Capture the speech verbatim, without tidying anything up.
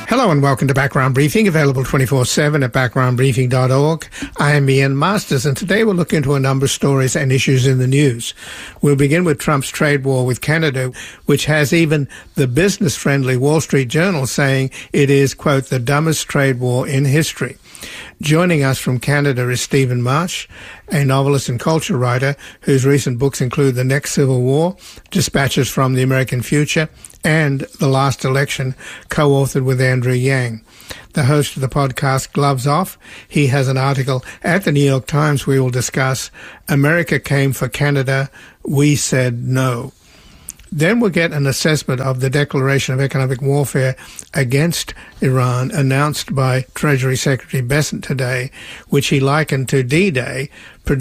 Hello and welcome to Background Briefing, available twenty-four seven at background briefing dot org. I am Ian Masters, and today we'll look into a number of stories and issues in the news. We'll begin with Trump's trade war with Canada, which has even the business-friendly Wall Street Journal saying it is, quote, the dumbest trade war in history. Joining us from Canada is Stephen March, a novelist and culture writer whose recent books include The Next Civil War, Dispatches from the American Future, and The Last Election, co-authored with Andrew Yang. The host of the podcast Gloves Off, he has an article at the New York Times we will discuss, America Came for Canada, We Said No. Then we'll get an assessment of the declaration of economic warfare against Iran announced by Treasury Secretary Bessent today, which he likened to D-Day,